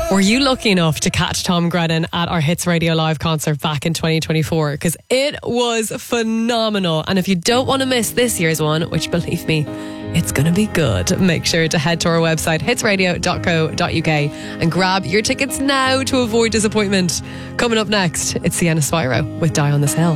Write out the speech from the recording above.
Were you lucky enough to catch Tom Grennan at our Hits Radio Live concert back in 2024? Because it was phenomenal. And if you don't want to miss this year's one, which believe me, it's going to be good, make sure to head to our website, hitsradio.co.uk, and grab your tickets now to avoid disappointment. Coming up next, it's Sienna Spyro with Die on This Hill.